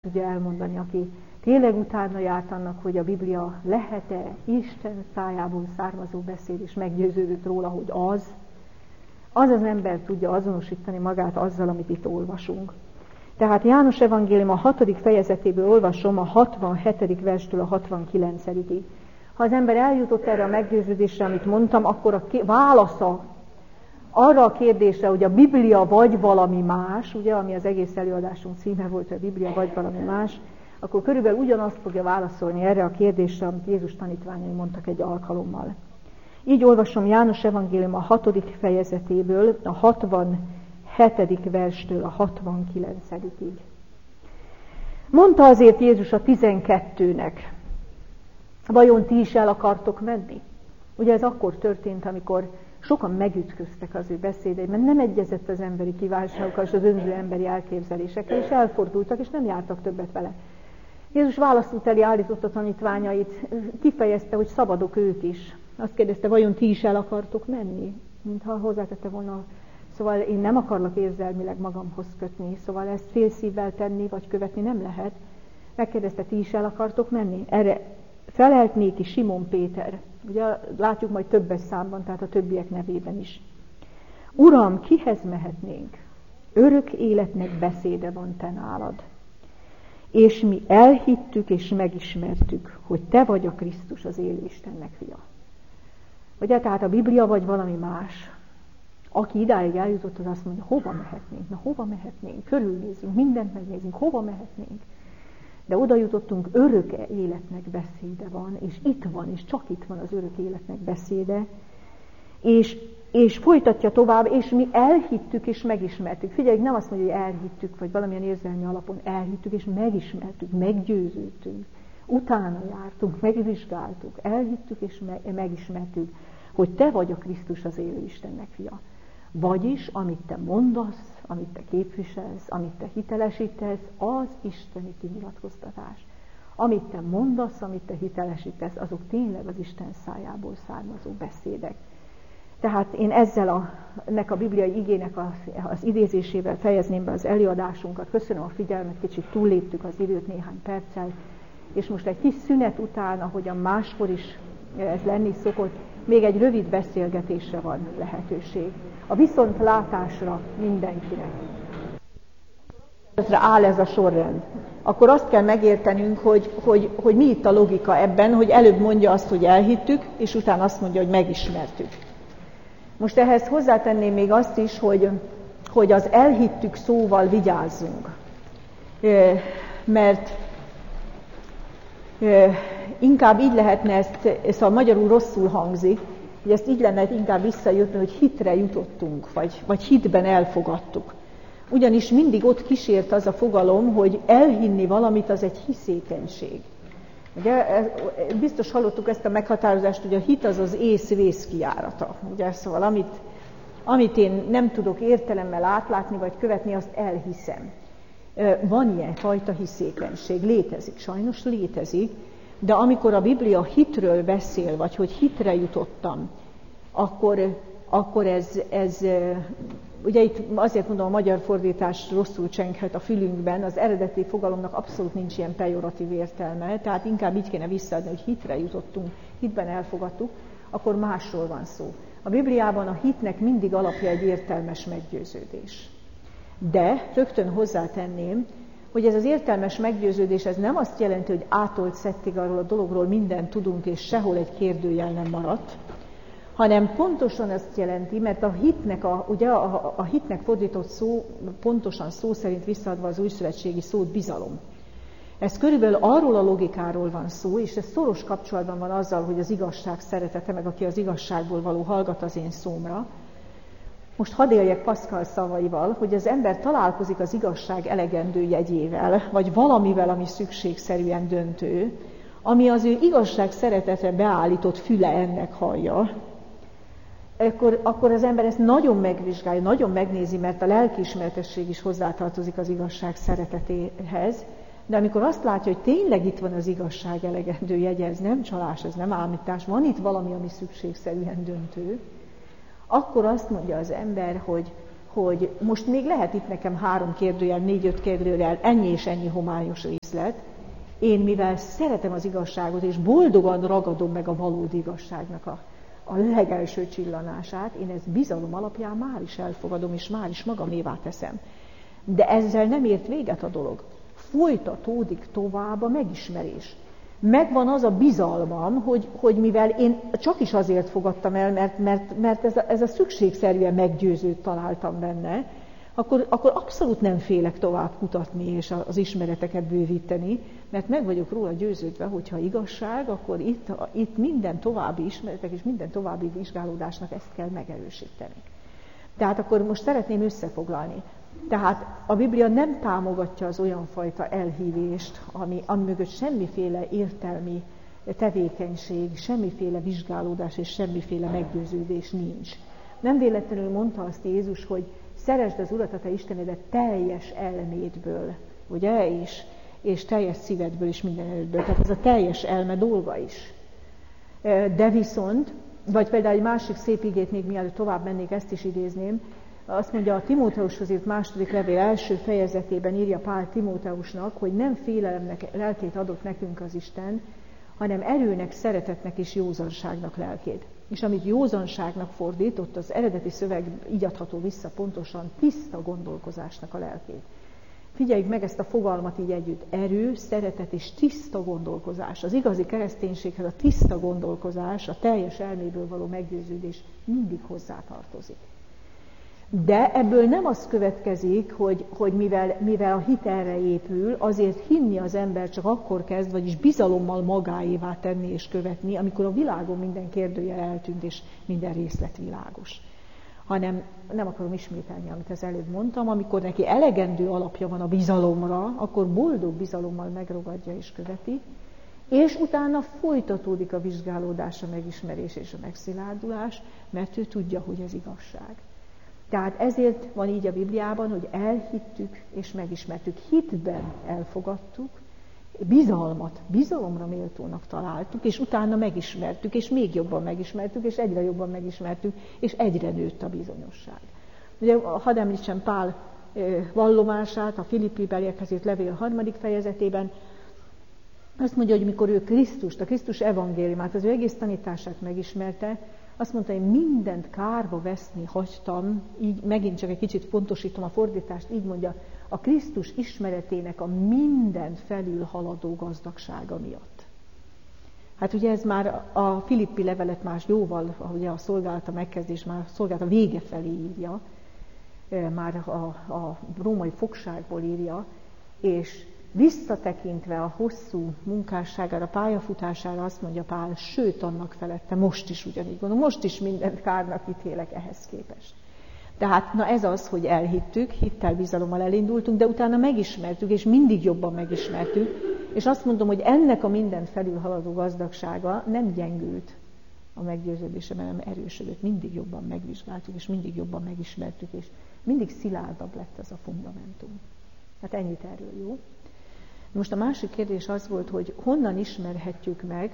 tudja elmondani, aki tényleg utána járt annak, hogy a Biblia lehet-e Isten szájából származó beszéd, és meggyőződött róla, hogy az ember tudja azonosítani magát azzal, amit itt olvasunk. Tehát János evangélium a 6. fejezetéből olvasom a 67. verstől a 69-ig. Ha az ember eljutott erre a meggyőződésre, amit mondtam, akkor a válasza arra a kérdésre, hogy a Biblia vagy valami más, ugye, ami az egész előadásunk címe volt, hogy a Biblia vagy valami más, akkor körülbelül ugyanazt fogja válaszolni erre a kérdésre, amit Jézus tanítványai mondtak egy alkalommal. Így olvasom János evangélium a 6. fejezetéből, a 67. verstől a 69-ig. Mondta azért Jézus a 12-nek, vajon ti is el akartok menni? Ugye ez akkor történt, amikor sokan megütköztek az ő beszédeiben, nem egyezett az emberi kívánságokkal és az önző emberi elképzelésekkel, és elfordultak, és nem jártak többet vele. Jézus válaszút elé állította tanítványait, kifejezte, hogy szabadok ők is. Azt kérdezte, vajon ti is el akartok menni? Mintha hozzátette volna, szóval én nem akarlak érzelmileg magamhoz kötni, szóval ezt félszívvel tenni vagy követni nem lehet. Megkérdezte, ti is el akartok menni? Erre felelt néki Simon Péter. Ugye látjuk majd többes számban, tehát a többiek nevében is. Uram, kihez mehetnénk? Örök életnek beszéde van te nálad. És mi elhittük és megismertük, hogy te vagy a Krisztus, az élő Istennek fia. Ugye, tehát a Biblia vagy valami más. Aki idáig eljutott, az azt mondja, hova mehetnénk? Na, hova mehetnénk? Körülnézünk, mindent megnézünk, hova mehetnénk? De oda jutottunk, örök életnek beszéde van, és itt van, és csak itt van az örök életnek beszéde, és folytatja tovább, és mi elhittük és megismertük. Figyelj, nem azt mondja, hogy elhittük, vagy valamilyen érzelmi alapon elhittük és megismertük, meggyőződtünk. Utána jártunk, megvizsgáltuk, elhittük és megismertük, hogy te vagy a Krisztus, az élő Istennek fia. Vagyis, amit te mondasz, amit te képviselsz, amit te hitelesítesz, az isteni kinyilatkoztatás. Amit te mondasz, amit te hitelesítesz, azok tényleg az Isten szájából származó beszédek. Tehát én ennek a bibliai igének az idézésével fejezném be az előadásunkat. Köszönöm a figyelmet, kicsit túlléptük az időt néhány perccel, és most egy kis szünet után, ahogyan máskor is ez lenni szokott, még egy rövid beszélgetésre van lehetőség. A viszontlátásra mindenkinek. Áll ez a sorrend. Akkor azt kell megértenünk, hogy mi itt a logika ebben, hogy előbb mondja azt, hogy elhittük, és utána azt mondja, hogy megismertük. Most ehhez hozzátenném még azt is, hogy az elhittük szóval vigyázzunk. Mert inkább így lehetne szóval magyarul rosszul hangzik, hogy ezt így lenne inkább visszajutni, hogy hitre jutottunk, vagy hitben elfogadtuk. Ugyanis mindig ott kísért az a fogalom, hogy elhinni valamit, az egy hiszékenység. Ugye, biztos hallottuk ezt a meghatározást, hogy a hit az az ész vészkijárata. Ugye, szóval amit én nem tudok értelemmel átlátni, vagy követni, azt elhiszem. Van ilyen fajta hiszékenység, létezik, sajnos létezik, de amikor a Biblia hitről beszél, vagy hogy hitre jutottam, akkor ez ugye itt azért mondom, a magyar fordítás rosszul csenghet a fülünkben, az eredeti fogalomnak abszolút nincs ilyen pejoratív értelme, tehát inkább így kéne visszaadni, hogy hitre jutottunk, hitben elfogadtuk, akkor másról van szó. A Bibliában a hitnek mindig alapja egy értelmes meggyőződés. De rögtön hozzátenném, hogy ez az értelmes meggyőződés, ez nem azt jelenti, hogy átolt szettig arról a dologról mindent tudunk, és sehol egy kérdőjel nem maradt, hanem pontosan azt jelenti, mert a hitnek, a hitnek fordított szó, pontosan szó szerint visszaadva az újszövetségi szót, bizalom. Ez körülbelül arról a logikáról van szó, és ez szoros kapcsolatban van azzal, hogy az igazság szeretete, meg aki az igazságból való hallgat az én szómra. Most hadd éljek Pascal szavaival, hogy az ember találkozik az igazság elegendő jegyével, vagy valamivel, ami szükségszerűen döntő, ami az ő igazság szeretetre beállított füle ennek hallja, akkor az ember ezt nagyon megvizsgálja, nagyon megnézi, mert a lelkiismeretesség is hozzátartozik az igazság szeretetéhez, de amikor azt látja, hogy tényleg itt van az igazság elegendő jegye, ez nem csalás, ez nem ámítás, van itt valami, ami szükségszerűen döntő, akkor azt mondja az ember, hogy most még lehet itt nekem 3 kérdőjel, 4-5 kérdőjel, ennyi és ennyi homályos részlet. Én mivel szeretem az igazságot, és boldogan ragadom meg a valódi igazságnak a legelső csillanását, én ezt bizalom alapján már is elfogadom, és már is magamévá teszem. De ezzel nem ért véget a dolog. Folytatódik tovább a megismerés. Megvan az a bizalmam, hogy mivel én csak is azért fogadtam el, mert ez a szükségszerűen meggyőzőt találtam benne, akkor abszolút nem félek tovább kutatni és az ismereteket bővíteni, mert meg vagyok róla győződve, hogyha igazság, akkor itt minden további ismeretek és minden további vizsgálódásnak ezt kell megerősíteni. Tehát akkor most szeretném összefoglalni. Tehát a Biblia nem támogatja az olyan fajta elhívést, ami mögött semmiféle értelmi tevékenység, semmiféle vizsgálódás és semmiféle meggyőződés nincs. Nem véletlenül mondta azt Jézus, hogy szeresd az Urat, a te Istenedet teljes elmédből, ugye, és teljes szívedből és minden erődből. Tehát ez a teljes elme dolga is. De viszont, vagy például egy másik szép igét, még mielőtt tovább mennék, ezt is idézném, azt mondja, a Timóteushoz írt második levél első fejezetében írja Pál Timóteusnak, hogy nem félelemnek lelkét adott nekünk az Isten, hanem erőnek, szeretetnek és józanságnak lelkét. És amit józanságnak fordít, ott az eredeti szöveg így adható vissza pontosan, tiszta gondolkozásnak a lelkét. Figyeljük meg ezt a fogalmat így együtt. Erő, szeretet és tiszta gondolkozás. Az igazi kereszténységhez a tiszta gondolkozás, a teljes elméből való meggyőződés mindig hozzátartozik. De ebből nem az következik, hogy mivel a hit erre épül, azért hinni az ember csak akkor kezd, vagyis bizalommal magáévá tenni és követni, amikor a világon minden kérdőjel eltűnt és minden részlet világos. Hanem nem akarom ismételni, amit az előbb mondtam, amikor neki elegendő alapja van a bizalomra, akkor boldog bizalommal megragadja és követi, és utána folytatódik a vizsgálódás, a megismerés és a megszilárdulás, mert ő tudja, hogy ez igazság. Tehát ezért van így a Bibliában, hogy elhittük és megismertük. Hitben elfogadtuk, bizalomra méltónak találtuk, és utána megismertük, és még jobban megismertük, és egyre jobban megismertük, és egyre nőtt a bizonyosság. Ugye, hadd említsem Pál vallomását, a Filippi beliekhez írt levél 3. fejezetében, azt mondja, hogy mikor ő Krisztust, a Krisztus evangéliumát, az ő egész tanítását megismerte, azt mondta, hogy mindent kárba veszni hagytam, így megint csak egy kicsit pontosítom a fordítást, így mondja, a Krisztus ismeretének a mindent felülhaladó gazdagsága miatt. Hát ugye ez már a Filippi levelet más jóval, ugye a szolgálata megkezdés, már a szolgálata vége felé írja, már a római fogságból írja, és visszatekintve a hosszú munkásságára, pályafutására azt mondja Pál, sőt annak felette, most is ugyanígy gondolom, most is mindent kárnak ítélek ehhez képest. Tehát na ez az, hogy elhittük, hittel, bizalommal elindultunk, de utána megismertük, és mindig jobban megismertük, és azt mondom, hogy ennek a mindent felülhaladó gazdagsága nem gyengült a meggyőződésem, hanem erősödött. Mindig jobban megvizsgáltuk, és mindig jobban megismertük, és mindig szilárdabb lett ez a fundamentum. Hát ennyit erről, jó? Most a másik kérdés az volt, hogy honnan ismerhetjük meg,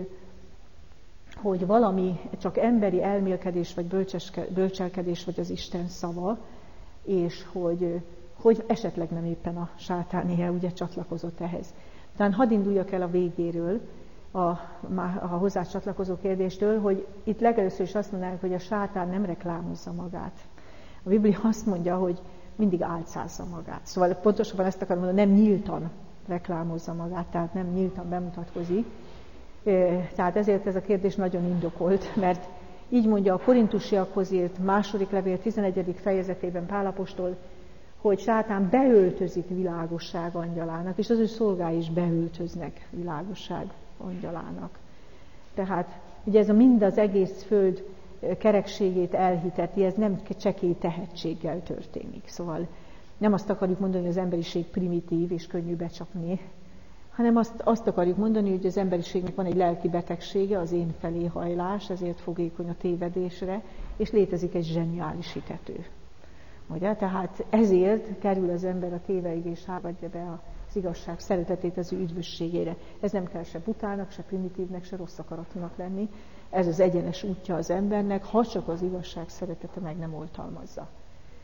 hogy valami csak emberi elmélkedés, vagy bölcselkedés, vagy az Isten szava, és hogy esetleg nem éppen a sátánéhe ugye csatlakozott ehhez. Tehát hadd induljak el a végéről, a hozzá csatlakozó kérdéstől, hogy itt legelőször is azt mondanánk, hogy a sátán nem reklámozza magát. A Biblia azt mondja, hogy mindig álcázza magát. Szóval pontosabban ezt akarom mondani, nem nyíltan reklámozza magát, tehát nem nyíltan bemutatkozik. Tehát ezért ez a kérdés nagyon indokolt, mert így mondja a korintusiakhoz írt második levél 11. fejezetében Pál apostol, hogy sátán beöltözik világosság angyalának, és az ő szolgái is beöltöznek világosság angyalának. Tehát ugye ez mind az egész föld kerekségét elhiteti, ez nem csekély tehetséggel történik. Szóval nem azt akarjuk mondani, hogy az emberiség primitív és könnyű becsapni, hanem azt akarjuk mondani, hogy az emberiségnek van egy lelki betegsége, az én felé hajlás, ezért fogékony a tévedésre, és létezik egy zseniális hitető. Ugye? Tehát ezért kerül az ember a téveig, és hágadja be az igazság szeretetét az ő üdvösségére. Ez nem kell se butának, se primitívnek, se rossz akaratúnak lenni. Ez az egyenes útja az embernek, ha csak az igazság szeretete meg nem oltalmazza.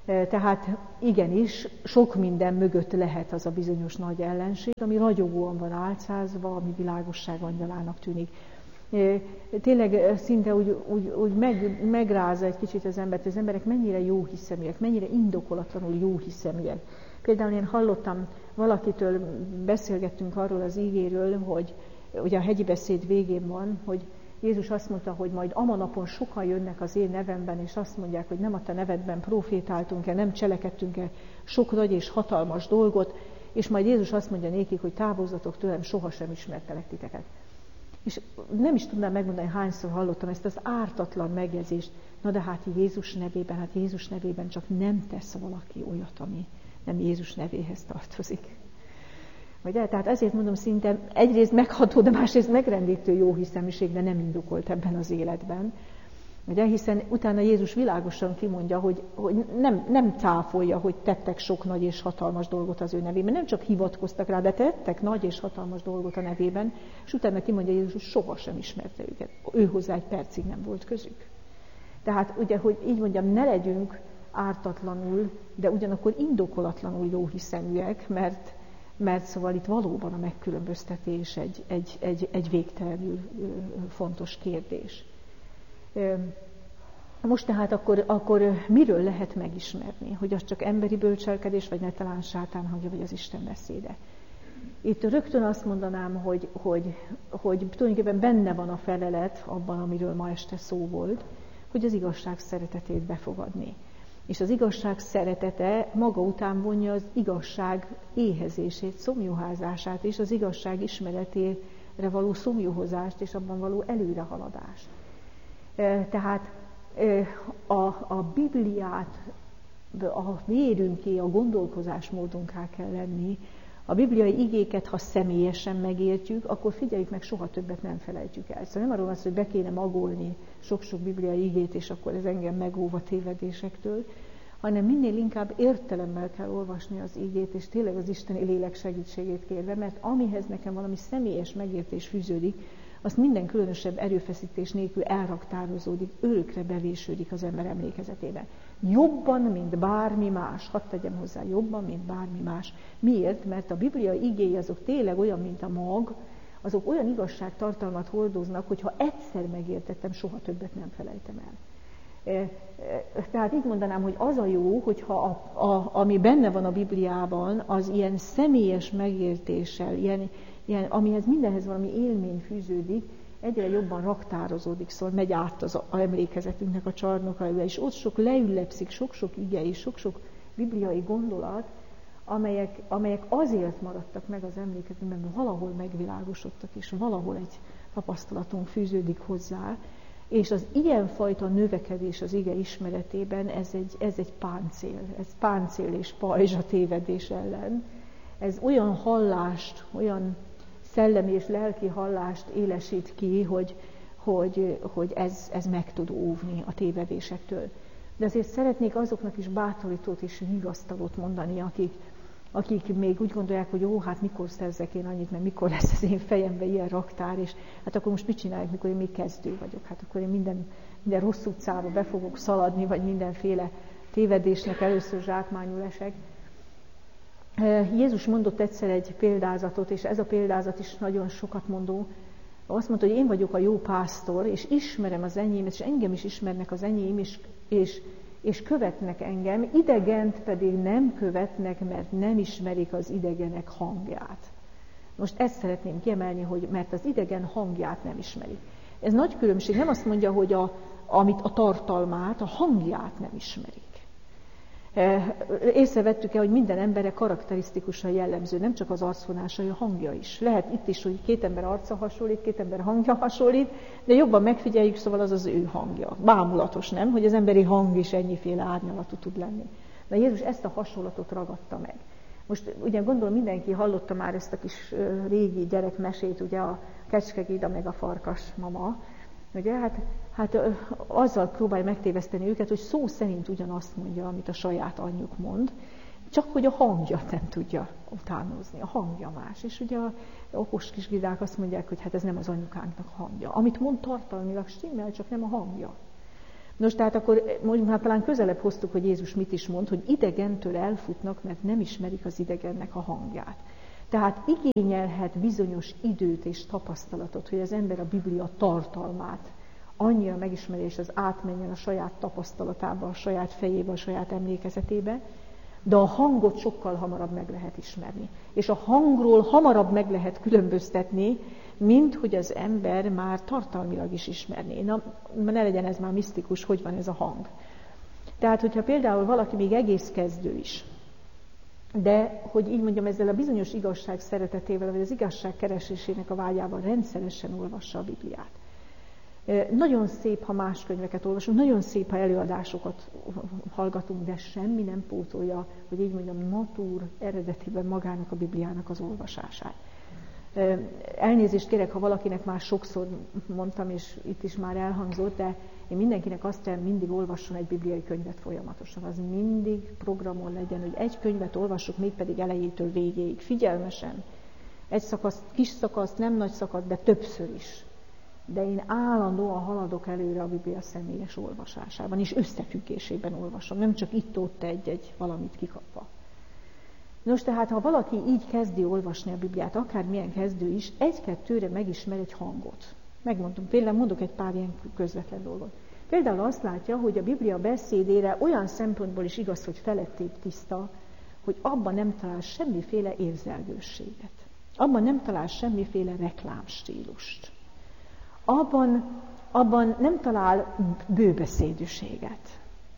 Tehát igenis, sok minden mögött lehet az a bizonyos nagy ellenség, ami ragyogóan van álcázva, ami világosság angyalának tűnik. Tényleg szinte úgy megrázza egy kicsit az embert, az emberek mennyire jóhiszeműek, mennyire indokolatlanul jóhiszeműek. Például én hallottam valakitől, beszélgettünk arról az ígéről, hogy ugye a hegyi beszéd végén van, hogy Jézus azt mondta, hogy majd ama napon sokan jönnek az én nevemben, és azt mondják, hogy nem a te nevedben profétáltunk-e, nem cselekedtünk-e sok nagy és hatalmas dolgot, és majd Jézus azt mondja nékik, hogy távozzatok tőlem, sohasem ismertelek titeket. És nem is tudnám megmondani, hányszor hallottam ezt az ártatlan megjegyzést. Na de hát Jézus nevében csak nem tesz valaki olyat, ami nem Jézus nevéhez tartozik. Ugye? Tehát ezért mondom, szinte egyrészt megható, de másrészt megrendítő jóhiszeműség, de nem indokolt ebben az életben. Ugye? Hiszen utána Jézus világosan kimondja, hogy nem cáfolja, hogy tettek sok nagy és hatalmas dolgot az ő nevében. Nem csak hivatkoztak rá, de tettek nagy és hatalmas dolgot a nevében, és utána kimondja Jézus, hogy sohasem ismerte őket. Ő hozzá egy percig nem volt közük. Tehát ugye, hogy így mondjam, ne legyünk ártatlanul, de ugyanakkor indokolatlanul jóhiszeműek, mert szóval itt valóban a megkülönböztetés egy végtelenül fontos kérdés. Most tehát akkor miről lehet megismerni? Hogy az csak emberi bölcselkedés, vagy ne talán sátán hangja, vagy az Isten beszéde? Itt rögtön azt mondanám, hogy tulajdonképpen benne van a felelet abban, amiről ma este szó volt, hogy az igazság szeretetét befogadni. És az igazság szeretete maga után vonja az igazság éhezését, szomjuházását, és az igazság ismeretére való szomjuhozást, és abban való előrehaladást. Tehát a Bibliát a vérünké, a gondolkozásmódunká kell lenni. A bibliai igéket, ha személyesen megértjük, akkor figyeljük meg, soha többet nem felejtjük el. Szóval nem arról van szó, hogy be kéne magolni sok-sok bibliai igét, és akkor ez engem megóv a tévedésektől, hanem minél inkább értelemmel kell olvasni az igét, és tényleg az isteni lélek segítségét kérve, mert amihez nekem valami személyes megértés fűződik, azt minden különösebb erőfeszítés nélkül elraktározódik, örökre bevésődik az ember emlékezetébe. Jobban, mint bármi más. Hadd tegyem hozzá, jobban, mint bármi más. Miért? Mert a Biblia igéi azok tényleg olyan, mint a mag, azok olyan igazságtartalmat hordoznak, hogy ha egyszer megértettem, soha többet nem felejtem el. Tehát így mondanám, hogy az a jó, hogyha ami benne van a Bibliában, az ilyen személyes megértéssel, ilyen, amihez mindenhez valami élmény fűződik, egyre jobban raktározódik, szóval megy át az emlékezetünknek a csarnokába, és ott sok leüllepszik, sok-sok ige és sok-sok bibliai gondolat, amelyek azért maradtak meg az emlékezetünkben, mert valahol megvilágosodtak, és valahol egy tapasztalatunk fűződik hozzá, és az ilyenfajta növekedés az ige ismeretében, ez egy páncél, ez páncél és pajzs a tévedés ellen. Ez olyan hallást, olyan szellemi és lelki hallást élesít ki, hogy ez meg tud óvni a tévedésektől. De azért szeretnék azoknak is bátorítót és vigasztalót mondani, akik még úgy gondolják, hogy jó, hát mikor szerzek én annyit, mert mikor lesz az én fejemben ilyen raktár, és hát akkor most mit csináljuk, mikor én még kezdő vagyok? Hát akkor én minden rossz utcába be fogok szaladni, vagy mindenféle tévedésnek először zsákmányul esek. Jézus mondott egyszer egy példázatot, és ez a példázat is nagyon sokat mondó. Azt mondta, hogy én vagyok a jó pásztor, és ismerem az enyémet, és engem is ismernek az enyém, és követnek engem, idegent pedig nem követnek, mert nem ismerik az idegenek hangját. Most ezt szeretném kiemelni, hogy mert az idegen hangját nem ismerik. Ez nagy különbség, nem azt mondja, hogy a tartalmát, a hangját nem ismerik. Észrevettük-e, hogy minden emberre karakterisztikusan jellemző, nem csak az arcvonása, a hangja is. Lehet itt is, hogy két ember arca hasonlít, két ember hangja hasonlít, de jobban megfigyeljük, szóval az az ő hangja. Bámulatos, nem? Hogy az emberi hang is ennyiféle árnyalatú tud lenni. Na Jézus ezt a hasonlatot ragadta meg. Most ugye gondolom mindenki hallotta már ezt a kis régi gyerekmesét, ugye a Kecskegida meg a farkas mama. Ugye, hát azzal próbálja megtéveszteni őket, hogy szó szerint ugyanazt mondja, amit a saját anyjuk mond, csak hogy a hangjat nem tudja utánozni, a hangja más. És ugye a okos kis gidák azt mondják, hogy hát ez nem az anyukánknak hangja. Amit mond tartalmilag stimmel, csak nem a hangja. Nos, tehát akkor most talán közelebb hoztuk, hogy Jézus mit is mond, hogy idegentől elfutnak, mert nem ismerik az idegennek a hangját. Tehát igényelhet bizonyos időt és tapasztalatot, hogy az ember a Biblia tartalmát annyira megismeri, és az átmenjen a saját tapasztalatába, a saját fejébe, a saját emlékezetébe, de a hangot sokkal hamarabb meg lehet ismerni. És a hangról hamarabb meg lehet különböztetni, mint hogy az ember már tartalmilag is ismerné. Na, ne legyen ez már misztikus, hogy van ez a hang. Tehát, hogyha például valaki még egész kezdő is, de, hogy így mondjam, ezzel a bizonyos igazság szeretetével, vagy az igazság keresésének a vágyával rendszeresen olvassa a Bibliát. Nagyon szép, ha más könyveket olvasunk, nagyon szép, ha előadásokat hallgatunk, de semmi nem pótolja, hogy így mondjam, natúr eredetiben magának a Bibliának az olvasását. Elnézést kérek, ha valakinek már sokszor mondtam, és itt is már elhangzott, de én mindenkinek azt kell, mindig olvasson egy bibliai könyvet folyamatosan. Az mindig programon legyen, hogy egy könyvet olvassuk, mégpedig elejétől végéig, figyelmesen. Egy szakasz, kis szakasz, nem nagy szakasz, de többször is. De én állandóan haladok előre a Biblia személyes olvasásában, és összefüggésében olvasom, nem csak itt-ott egy valamit kikapva. Nos, tehát ha valaki így kezdi olvasni a Bibliát, akármilyen kezdő is, egy-kettőre megismer egy hangot. Megmondom, például mondok egy pár ilyen közvetlen dolgot. Például azt látja, hogy a Biblia beszédére olyan szempontból is igaz, hogy felettébb tiszta, hogy abban nem talál semmiféle érzelgősséget. Abban nem talál semmiféle reklámstílust. Abban nem talál bőbeszédűséget.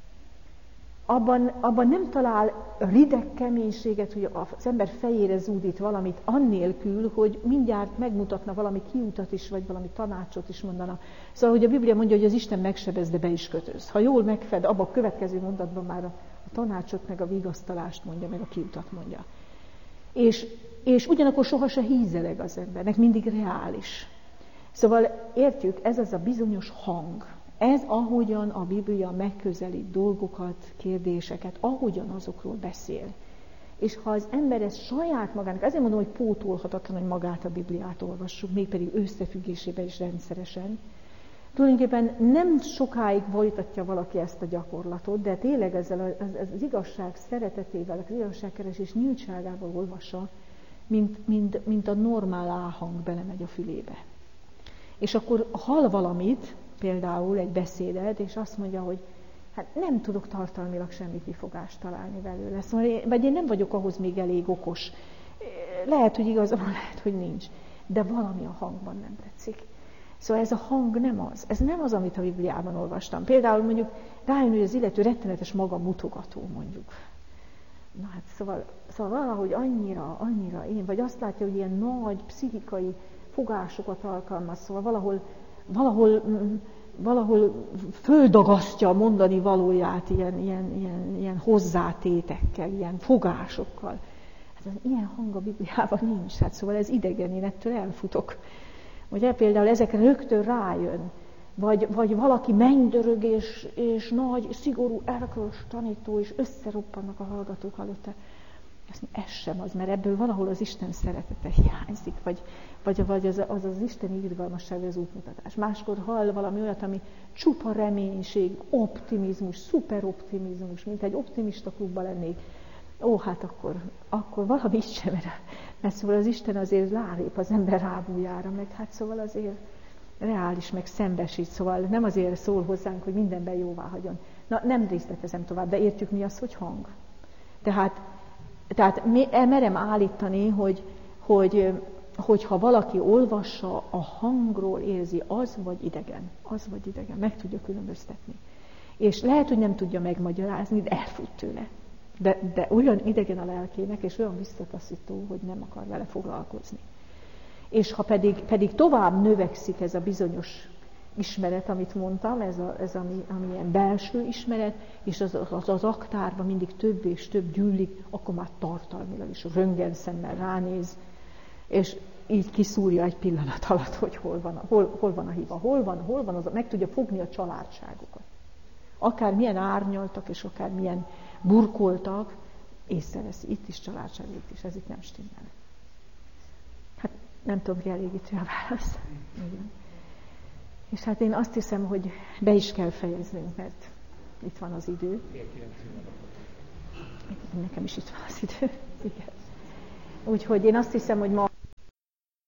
Abban nem talál rideg keménységet, hogy az ember fejére zúdít valamit, annélkül, hogy mindjárt megmutatna valami kiutat is, vagy valami tanácsot is mondana. Szóval, hogy a Biblia mondja, hogy az Isten megsebez, de be is kötöz. Ha jól megfed, abban a következő mondatban már a tanácsot, meg a vigasztalást mondja, meg a kiutat mondja. És ugyanakkor soha se hízeleg az embernek, mindig reális. Szóval értjük, ez az a bizonyos hang. Ez ahogyan a Biblia megközelít dolgokat, kérdéseket, ahogyan azokról beszél. És ha az ember ezt saját magának, azért mondom, hogy pótolhatatlan, hogy magát a Bibliát olvassuk, mégpedig összefüggésében is rendszeresen, tulajdonképpen nem sokáig folytatja valaki ezt a gyakorlatot, de tényleg ezzel az igazság szeretetével, az igazságkeresés nyíltságával olvassa, mint a normál áhang belemegy a fülébe. És akkor hall valamit, például egy beszédet, és azt mondja, hogy hát nem tudok tartalmilag semmi kifogást találni belőle. Szóval vagy én nem vagyok ahhoz még elég okos. Lehet, hogy igazam, lehet, hogy nincs. De valami a hangban nem tetszik. Szóval ez a hang nem az. Ez nem az, amit a Bibliában olvastam. Például mondjuk rájön, hogy az illető rettenetes magamutogató, mondjuk. Na hát szóval valahogy annyira én, vagy azt látja, hogy ilyen nagy pszichikai fogásokat alkalmaz, szóval valahol földagasztja a mondani valóját ilyen hozzátétekkel, ilyen fogásokkal. Hát az ilyen hang a Bibliában nincs, hát szóval ez idegen, én ettől elfutok. Ugye például ezekre rögtön rájön, vagy valaki mennydörög és nagy, szigorú, erkölcs tanító, és összeroppannak a hallgatók előtte. Ez sem az, mert ebből valahol az Isten szeretete hiányzik, vagy az Isteni irgalmasság, az útmutatás. Máskor hall valami olyat, ami csupa reménység, optimizmus, szuperoptimizmus, mint egy optimista klubban lennék. Ó, hát akkor valami is sem, mert szóval az Isten azért rálép az ember rábújára, meg hát szóval azért reális, meg szembesít, szóval nem azért szól hozzánk, hogy mindenben jóvá hagyjon. Na, nem részletezem tovább, de értjük mi az, hogy hang. Tehát merem állítani, hogy ha valaki olvassa, a hangról érzi, az vagy idegen, meg tudja különböztetni. És lehet, hogy nem tudja megmagyarázni, de elfut tőle. De olyan idegen a lelkének, és olyan visszataszító, hogy nem akar vele foglalkozni. És ha pedig tovább növekszik ez a bizonyos ismeret, amit mondtam, ez ami ilyen belső ismeret, és az aktárban mindig több és több gyűlik, akkor már tartalmilag is röntgenszemmel ránéz, és így kiszúrja egy pillanat alatt, hogy hol van a hiba, hol van az, meg tudja fogni a családságokat. Akár milyen árnyaltak, és akár milyen burkoltak, észreveszi, itt is családság, ez itt nem stimmel. Hát nem tudom, kielégítő a válasz. Igen. És hát én azt hiszem, hogy be is kell fejeznünk, mert itt van az idő. Nekem is itt van az idő. Igen. Úgyhogy én azt hiszem, hogy ma